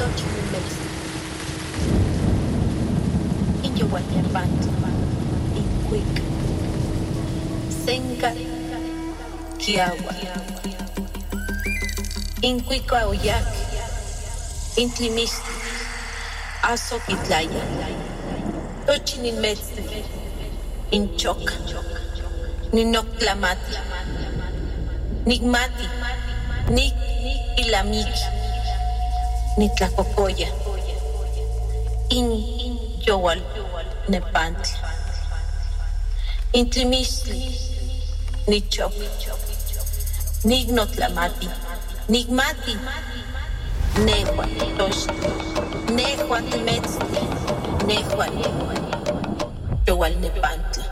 Tochimilmetzli, Inyowaltiapantli, Incuic, Senca, Kiawa, Incuica Oyac, Intlimistli, Azoquitlaya, Tochimilmetzli, Inchoc, Ninoctlamati, Nigmati, Nik Ilamiki, Nitlacocoya, In Yowal Nepantli, Intlimistli, Nichok, Nignotlamati, Nigmati, Nehua Toshti, Nehua Timetzli, Nehua Yowal Nepantli.